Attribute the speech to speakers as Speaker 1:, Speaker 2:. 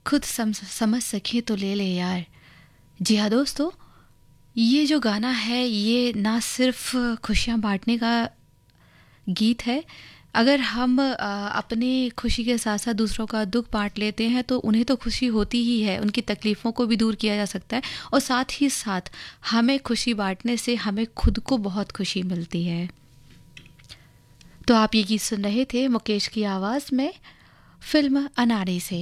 Speaker 1: खुद समझ सके तो ले ले यार। जी हाँ दोस्तों, ये जो गाना है ये ना सिर्फ खुशियाँ बांटने का गीत है। अगर हम अपनी खुशी के साथ साथ दूसरों का दुख बांट लेते हैं तो उन्हें तो खुशी होती ही है, उनकी तकलीफ़ों को भी दूर किया जा सकता है और साथ ही साथ हमें खुशी बांटने से हमें खुद को बहुत खुशी मिलती है। तो आप ये गीत सुन रहे थे मुकेश की आवाज़ में, फिल्म अनाड़ी से।